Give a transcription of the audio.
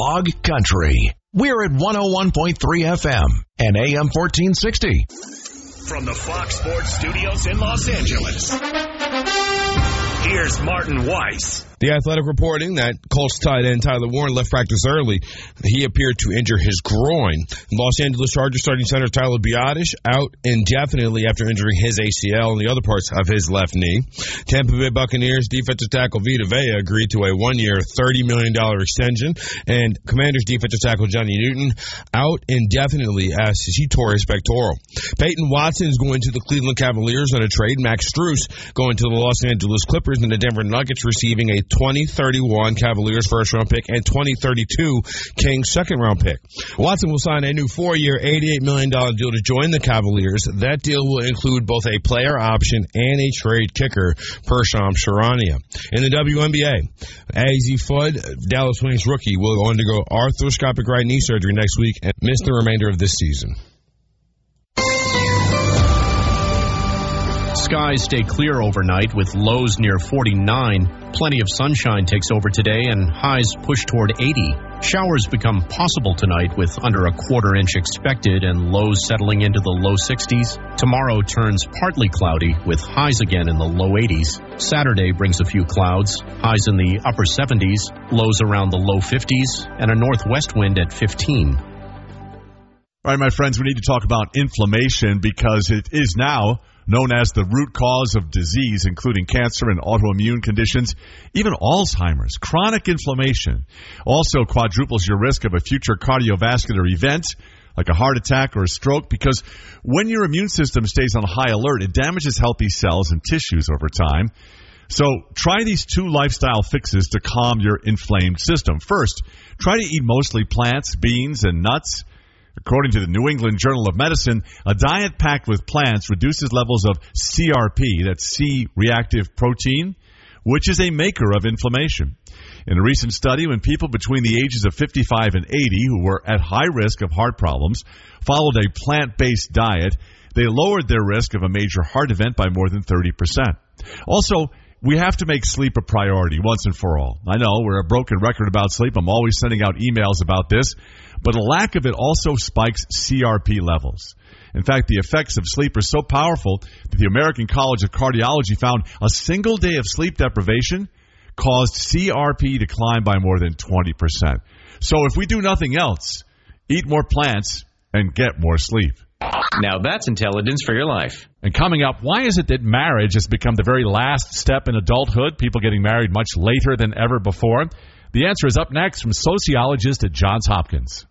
Dog Country. We're at 101.3 FM and AM 1460. From the Fox Sports Studios in Los Angeles, here's Martin Weiss. The Athletic reporting that Colts tight end Tyler Warren left practice early. He appeared to injure his groin. Los Angeles Chargers starting center Tyler Biadasz out indefinitely after injuring his ACL and the other parts of his left knee. Tampa Bay Buccaneers defensive tackle Vita Vea agreed to a one-year $30 million extension. And Commanders defensive tackle Johnny Newton out indefinitely as he tore his pectoral. Peyton Watson is going to the Cleveland Cavaliers on a trade. Max Strus going to the Los Angeles Clippers, and the Denver Nuggets receiving a 2031 Cavaliers first-round pick and 2032 Kings second-round pick. Watson will sign a new 4-year, $88 million deal to join the Cavaliers. That deal will include both a player option and a trade kicker per Shams Charania. In the WNBA, Azzi Fudd, Dallas Wings rookie, will undergo arthroscopic right knee surgery next week and miss the remainder of this season. Skies stay clear overnight with lows near 49. Plenty of sunshine takes over today and highs push toward 80. Showers become possible tonight with under a quarter-inch expected and lows settling into the low 60s. Tomorrow turns partly cloudy with highs again in the low 80s. Saturday brings a few clouds, highs in the upper 70s, lows around the low 50s, and a northwest wind at 15. All right, my friends, we need to talk about inflammation because it is now known as the root cause of disease, including cancer and autoimmune conditions, even Alzheimer's. Chronic inflammation also quadruples your risk of a future cardiovascular event, like a heart attack or a stroke, because when your immune system stays on high alert, it damages healthy cells and tissues over time. So try these 2 lifestyle fixes to calm your inflamed system. First, try to eat mostly plants, beans, and nuts. According to the New England Journal of Medicine, a diet packed with plants reduces levels of CRP, that's C-reactive protein, which is a maker of inflammation. In a recent study, when people between the ages of 55 and 80 who were at high risk of heart problems followed a plant-based diet, they lowered their risk of a major heart event by more than 30%. Also, we have to make sleep a priority once and for all. I know we're a broken record about sleep. I'm always sending out emails about this. But a lack of it also spikes CRP levels. In fact, the effects of sleep are so powerful that the American College of Cardiology found a single day of sleep deprivation caused CRP to climb by more than 20%. So if we do nothing else, eat more plants and get more sleep. Now that's intelligence for your life. And coming up, why is it that marriage has become the very last step in adulthood? People getting married much later than ever before. The answer is up next from sociologist at Johns Hopkins.